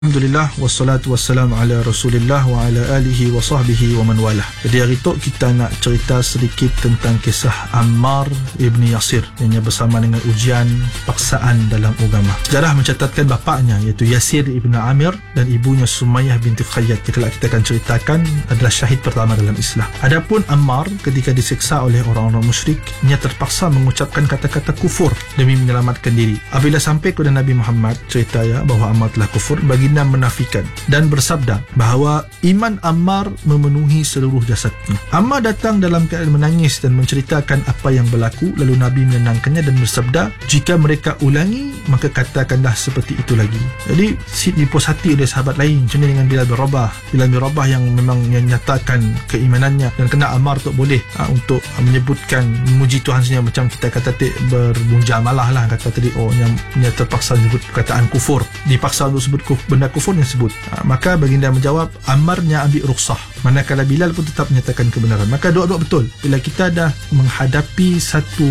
Alhamdulillah, wassalatu wassalamu ala rasulillah wa ala alihi wa sahbihi wa man walah. Jadi hari tu kita nak cerita sedikit tentang kisah Ammar ibn Yasir yang bersama dengan ujian paksaan dalam agama. Sejarah mencatatkan bapaknya iaitu Yasir ibn Amir dan ibunya Sumayyah binti Khayyat, yang kita akan ceritakan adalah syahid pertama dalam Islam. Adapun Ammar ketika disiksa oleh orang-orang musyrik, ia terpaksa mengucapkan kata-kata kufur demi menyelamatkan diri. Apabila sampai kepada Nabi Muhammad cerita bahawa Ammar telah kufur, baginda menafikan dan bersabda bahawa iman Ammar memenuhi seluruh jasadnya. Ammar datang dalam keadaan menangis dan menceritakan apa yang berlaku, lalu Nabi menenangkannya dan bersabda, jika mereka ulangi maka katakanlah seperti itu lagi. Jadi dipuas hati oleh sahabat lain, macam dengan Bilal bin Rabah yang memang yang nyatakan keimanannya, dan kena Ammar tak boleh untuk menyebutkan memuji Tuhan sendiri, macam kita kata berbunjamalah lah, kata tadi yang terpaksa sebut perkataan kufur, dipaksa untuk sebut benda kufur yang sebut. Maka baginda menjawab, Ammarnya ambil rukhsah, manakala Bilal pun tetap menyatakan kebenaran. Maka dua-dua betul. Bila kita dah menghadapi satu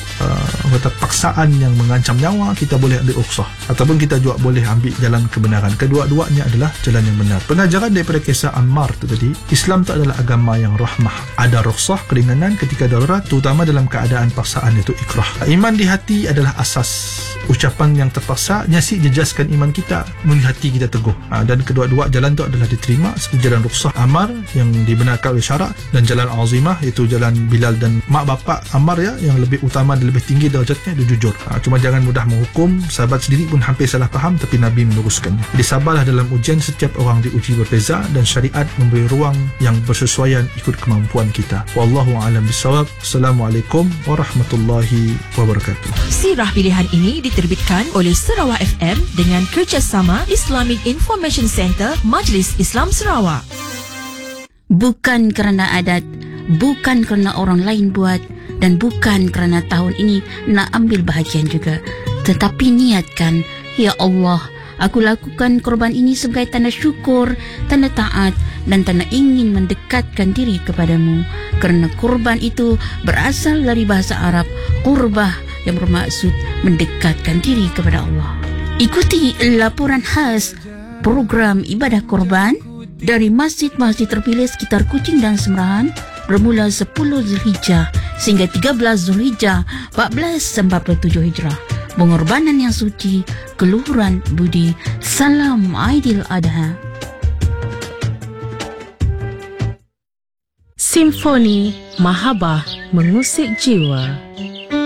paksaan yang mengancam nyawa, kita boleh ambil rukhsah, ataupun kita juga boleh ambil jalan kebenaran. Kedua-duanya adalah jalan yang benar. Pengajaran daripada kisah Ammar itu tadi, Islam tak adalah agama yang rahmah. Ada rukhsah, keringanan ketika darurat, terutama dalam keadaan paksaan, iaitu ikrah. Iman di hati adalah asas. Ucapan yang terpaksa nyasi jejaskan iman kita, melihat hati kita teguh. Dan kedua-dua jalan itu adalah diterima, seperti jalan rukhsah Ammar yang dibenarkan oleh syarak, dan jalan azimah iaitu jalan Bilal dan mak bapak Ammar yang lebih utama dan lebih tinggi darjatnya, dia jujur. Cuma jangan mudah menghukum. Sahabat sendiri pun hampir salah faham, tapi Nabi meluruskannya. Jadi sabarlah dalam ujian, setiap orang diuji berbeza, dan syariat memberi ruang yang bersesuaian ikut kemampuan kita. Wallahu a'lam bissawab. Assalamualaikum warahmatullahi wabarakatuh. Sirah pilihan ini diterbitkan oleh Sarawak FM dengan kerjasama Islamic Information Center Majlis Islam Sarawak. Bukan kerana adat, bukan kerana orang lain buat, dan bukan kerana tahun ini nak ambil bahagian juga, tetapi niatkan, ya Allah, aku lakukan korban ini sebagai tanda syukur, tanda taat, dan tanda ingin mendekatkan diri kepadamu. Kerana korban itu berasal dari bahasa Arab qurbah, yang bermaksud mendekatkan diri kepada Allah. Ikuti laporan khas program ibadah korban dari masjid-masjid terpilih sekitar Kuching dan Semerahan bermula 10 Zulhijjah sehingga 13 Zulhijjah 1447 Hijrah. Pengorbanan yang suci, keluhuran budi. Salam Aidil Adha. Simfoni Mahabah mengusik jiwa.